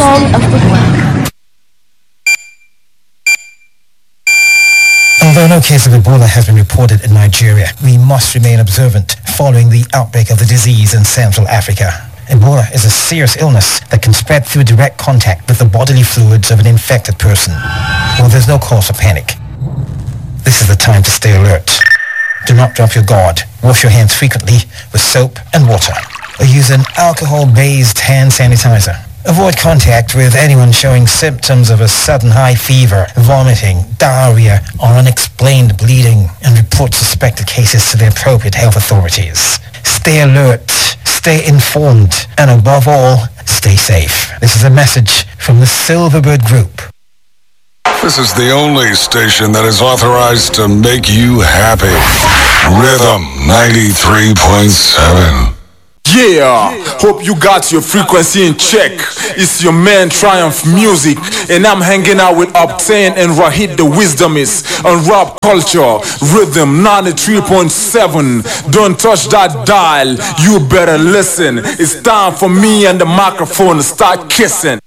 Song of Woodwork. Although no case of Ebola has been reported in Nigeria, we must remain observant following the outbreak of the disease in Central Africa. Ebola is a serious illness that can spread through direct contact with the bodily fluids of an infected person. Well, there's no cause for panic. This is the time to stay alert. Do not drop your guard. Wash your hands frequently with soap and water, or use an alcohol-based hand sanitizer. Avoid contact with anyone showing symptoms of a sudden high fever, vomiting, diarrhea, or unexplained bleeding, and report suspected cases to the appropriate health authorities. Stay alert, stay informed, and above all, stay safe. This is a message from the Silverbird Group. This is the only station that is authorized to make you happy. Rhythm 93.7. Yeah, hope you got your frequency in check. It's your man Triumph Music, and I'm hanging out with Obtain and Rahid the Wisdom is on Rap Culture, Rhythm 93.7. Don't touch that dial, you better listen. It's time for me and the microphone to start kissing.